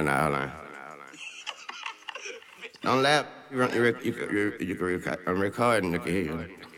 hold on. Don't laugh. You can record. I'm recording. Look at here.